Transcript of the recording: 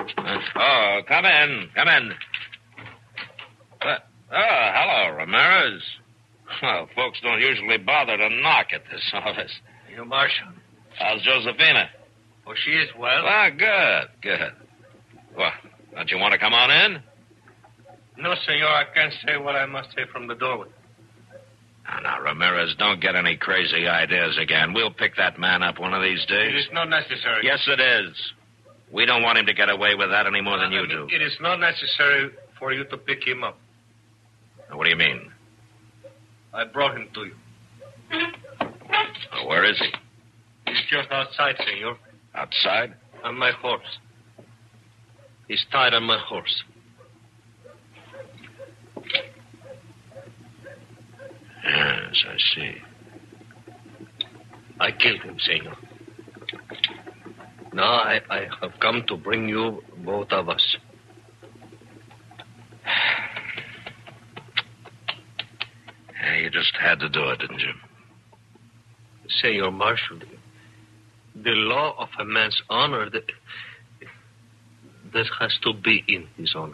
Come in. Come in. Hello, Ramirez. Well, folks don't usually bother to knock at this office. You, Marshal. How's Josephina? Oh, she is well. Good. Well, don't you want to come on in? No, senor, I can't say what I must say from the doorway. Now, Ramirez, don't get any crazy ideas again. We'll pick that man up one of these days. It is not necessary. Yes, it is. We don't want him to get away with that any more than you do. It is not necessary for you to pick him up. What do you mean? I brought him to you. Oh, where is he? He's just outside, senor. Outside? On my horse. He's tied on my horse. Yes, I see. I killed him, senor. Now I have come to bring you both of us. Yeah, you just had to do it, didn't you? Senor Marshal, the law of a man's honor, that has to be in his honor.